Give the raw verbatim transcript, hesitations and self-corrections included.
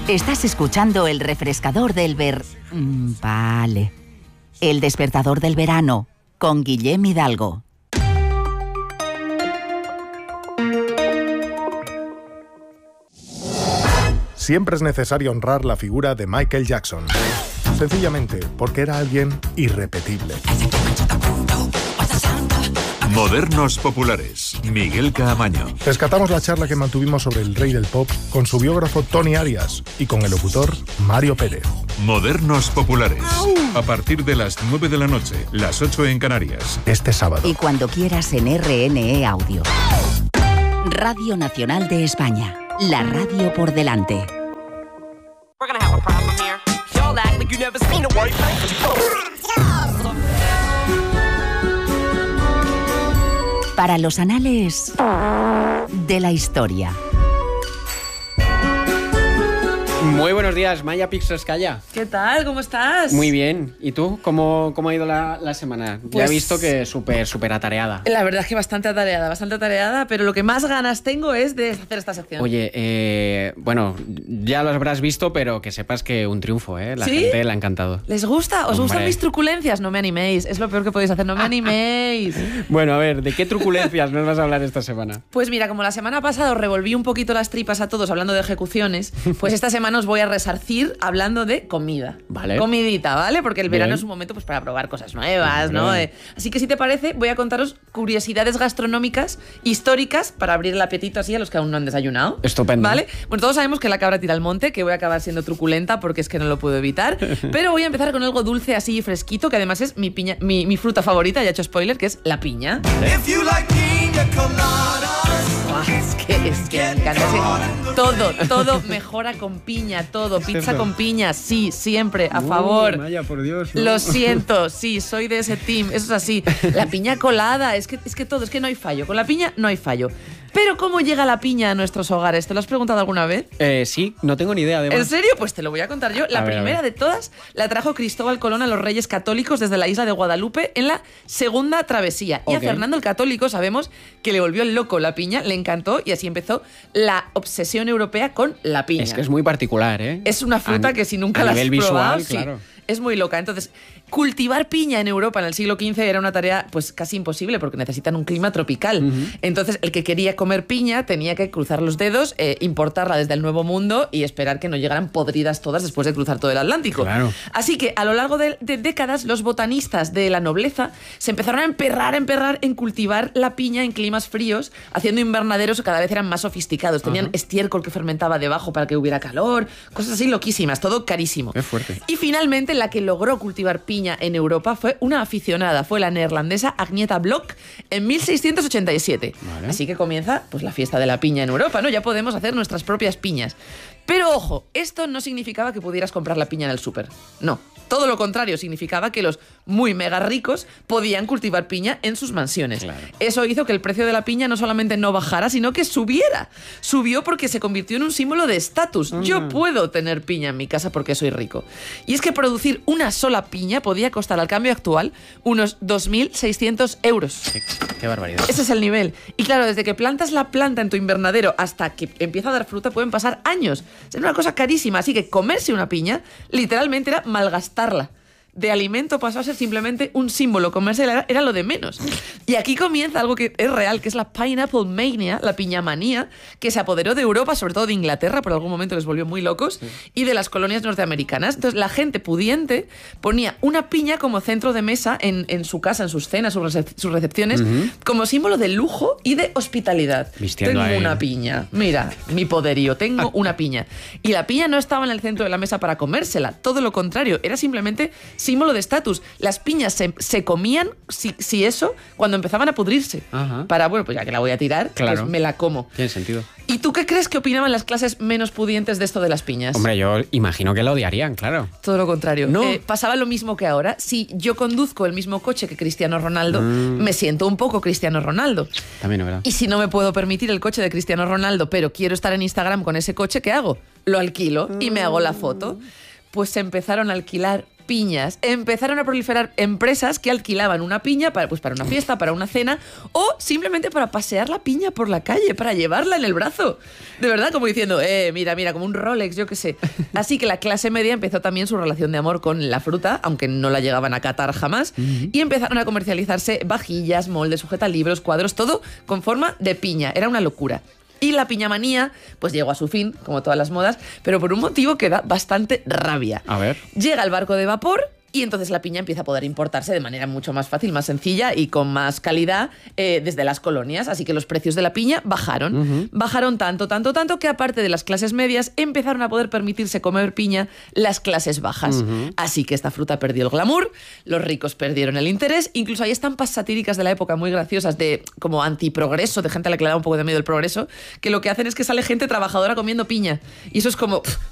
Estás escuchando el refrescador del ver... Mm, vale. El despertador del verano, con Guillem Hidalgo. Siempre es necesario honrar la figura de Michael Jackson. Sencillamente porque era alguien irrepetible. Modernos populares. Miguel Caamaño. Rescatamos la charla que mantuvimos sobre el rey del pop con su biógrafo Tony Arias y con el locutor Mario Pérez. Modernos populares. A partir de las nueve de la noche, las ocho en Canarias. Este sábado. Y cuando quieras en R N E Audio. Radio Nacional de España. La radio por delante. Para los anales de la historia. Muy buenos días, Maya Pixelskaya. ¿Qué tal? ¿Cómo estás? Muy bien. ¿Y tú? ¿Cómo, cómo ha ido la, la semana? Pues, ya he visto que súper, súper atareada. La verdad es que bastante atareada, bastante atareada, pero lo que más ganas tengo es de hacer esta sección. Oye, eh, bueno, ya lo habrás visto, pero que sepas que un triunfo, ¿eh? La ¿Sí? gente le ha encantado. ¿Les gusta? ¿Os Hombre. gustan mis truculencias? No me animéis, es lo peor que podéis hacer, no me animéis. Bueno, a ver, ¿de qué truculencias nos vas a hablar esta semana? Pues mira, como la semana pasada os revolví un poquito las tripas a todos hablando de ejecuciones, pues esta semana os voy a resarcir hablando de comida. Vale. Comidita, ¿vale? Porque el verano Bien. es un momento pues para probar cosas nuevas, ¿no? Hombre. Eh, así que si te parece, voy a contaros curiosidades gastronómicas históricas para abrir el apetito así a los que aún no han desayunado. Estupendo. ¿Vale? Bueno, todos sabemos que la cabra tira al monte, que voy a acabar siendo truculenta porque es que no lo puedo evitar, pero voy a empezar con algo dulce así y fresquito, que además es mi, piña, mi, mi fruta favorita, ya he hecho spoiler, que es la piña. If you like piña coladas. Ah, es que, es que me encanta. Es que todo, todo mejora con piña, todo. Pizza con piña, sí, siempre, a favor. Maya, por Dios. ¿no? Lo siento, sí, soy de ese team, eso es así. La piña colada, es que, es que todo, es que no hay fallo. Con la piña no hay fallo. Pero ¿cómo llega la piña a nuestros hogares? ¿Te lo has preguntado alguna vez? Eh, sí, no tengo ni idea, además. ¿En serio? Pues te lo voy a contar yo. La A ver, primera a ver. de todas la trajo Cristóbal Colón a los Reyes Católicos desde la isla de Guadalupe en la segunda travesía. Y a Ok. Fernando el Católico sabemos que le volvió loco la piña, le encantó y así empezó la obsesión europea con la piña. Es que es muy particular, ¿eh? Es una fruta A- que si nunca a la has nivel probado, visual, sí, claro. es muy loca. Entonces, cultivar piña en Europa en el siglo quince era una tarea pues casi imposible porque necesitan un clima tropical. Ujú. Entonces, el que quería comer piña tenía que cruzar los dedos, eh, importarla desde el Nuevo Mundo y esperar que no llegaran podridas todas después de cruzar todo el Atlántico. Claro. Así que a lo largo de, de décadas, los botanistas de la nobleza se empezaron a emperrar, a emperrar en cultivar la piña en climas fríos, haciendo invernaderos que cada vez eran más sofisticados. Tenían Ajá. estiércol que fermentaba debajo para que hubiera calor, cosas así loquísimas, todo carísimo. Qué fuerte. Y finalmente la que logró cultivar piña en Europa fue una aficionada, fue la neerlandesa Agneta Bloch en mil seiscientos ochenta y siete. Vale. Así que comienza pues la fiesta de la piña en Europa, ¿no? Ya podemos hacer nuestras propias piñas. Pero ojo, esto no significaba que pudieras comprar la piña en el súper. No. Todo lo contrario, significaba que los muy mega ricos podían cultivar piña en sus mansiones. Claro. Eso hizo que el precio de la piña no solamente no bajara, sino que subiera. Subió porque se convirtió en un símbolo de estatus. Yo puedo tener piña en mi casa porque soy rico. Y es que producir una sola piña podía costar al cambio actual unos dos mil seiscientos euros. Qué, qué barbaridad. Ese es el nivel. Y claro, desde que plantas la planta en tu invernadero hasta que empieza a dar fruta pueden pasar años. Es una cosa carísima, así que comerse una piña literalmente era malgastarla. De alimento pasó a ser simplemente un símbolo, comerse era, era lo de menos. Y aquí comienza algo que es real, que es la Pineapple Mania, la piñamanía, que se apoderó de Europa, sobre todo de Inglaterra, por algún momento les volvió muy locos, sí. y de las colonias norteamericanas. Entonces la gente pudiente ponía una piña como centro de mesa en, en su casa, en sus cenas, sus, recep- sus recepciones, uh-huh. como símbolo de lujo y de hospitalidad. Vistiendo tengo ahí. una piña, mira, mi poderío, tengo una piña. Y la piña no estaba en el centro de la mesa para comérsela, todo lo contrario, era simplemente símbolo de estatus. Las piñas se, se comían, si, si eso, cuando empezaban a pudrirse. Ajá. Para, bueno, pues ya que la voy a tirar, Claro. pues me la como. Tiene sentido. ¿Y tú qué crees que opinaban las clases menos pudientes de esto de las piñas? Hombre, yo imagino que la odiarían, claro. Todo lo contrario. No. Eh, pasaba lo mismo que ahora. Si yo conduzco el mismo coche que Cristiano Ronaldo, Mm. me siento un poco Cristiano Ronaldo. También es verdad. Y si no me puedo permitir el coche de Cristiano Ronaldo, pero quiero estar en Instagram con ese coche, ¿qué hago? Lo alquilo y me hago la foto. Pues se empezaron a alquilar piñas. Empezaron a proliferar empresas que alquilaban una piña para, pues para una fiesta, para una cena o simplemente para pasear la piña por la calle, para llevarla en el brazo. De verdad, como diciendo, eh, mira, mira, como un Rolex, yo qué sé. Así que la clase media empezó también su relación de amor con la fruta, aunque no la llegaban a catar jamás, uh-huh. y empezaron a comercializarse vajillas, moldes, sujetalibros, cuadros, todo con forma de piña. Era una locura. Y la piñamanía, pues llegó a su fin, como todas las modas, pero por un motivo que da bastante rabia. A ver. Llega el barco de vapor y entonces la piña empieza a poder importarse de manera mucho más fácil, más sencilla y con más calidad eh, desde las colonias. Así que los precios de la piña bajaron. Uh-huh. Bajaron tanto, tanto, tanto que aparte de las clases medias empezaron a poder permitirse comer piña las clases bajas. Uh-huh. Así que esta fruta perdió el glamour, los ricos perdieron el interés. Incluso hay estampas satíricas de la época muy graciosas de como antiprogreso, de gente a la que le da un poco de miedo el progreso, que lo que hacen es que sale gente trabajadora comiendo piña. Y eso es como... Pff,